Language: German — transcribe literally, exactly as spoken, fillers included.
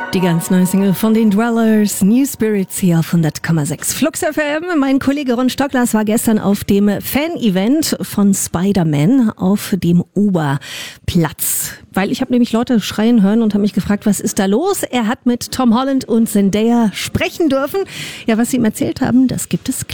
Die ganz neue Single von den Dwellers, New Spirits hier auf hundert Komma sechs Flux F M. Mein Kollege Ron Stocklas war gestern auf dem Fan-Event von Spider-Man auf dem Oberplatz. Weil ich habe nämlich Leute schreien hören und habe mich gefragt, was ist da los? Er hat mit Tom Holland und Zendaya sprechen dürfen. Ja, was sie ihm erzählt haben, das gibt es